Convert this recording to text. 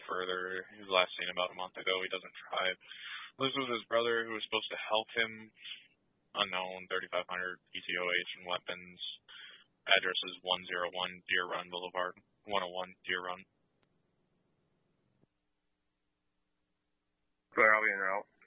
further. He was last seen about a month ago. He doesn't drive. Lives with his brother, who was supposed to help him. Unknown, 3500 ETOH and weapons. Address is 101 Deer Run Boulevard, 101 Deer Run. Clear, I'll be in route.